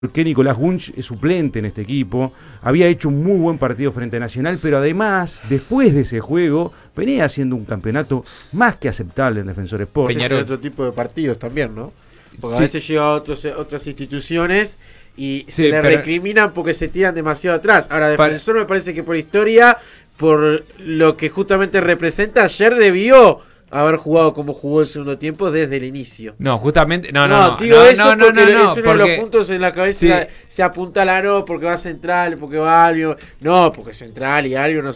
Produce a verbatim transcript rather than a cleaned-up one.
que Nicolás Wunsch es suplente en este equipo, había hecho un muy buen partido frente a Nacional, pero además, después de ese juego, venía haciendo un campeonato más que aceptable en Defensor Sporting. Peñarol. Otro tipo de partidos también, ¿no? Porque sí. A veces llega a otros, otras instituciones y sí, se le pero... recriminan porque se tiran demasiado atrás. Ahora, Defensor para... me parece que por historia, por lo que justamente representa, ayer debió haber jugado como jugó el segundo tiempo desde el inicio. No, justamente, no, no, no. No, digo no, eso no, no, porque no, no, es uno porque... de los puntos en la cabeza, sí. se apunta la no, porque va central, porque va algo. No, porque central y algo no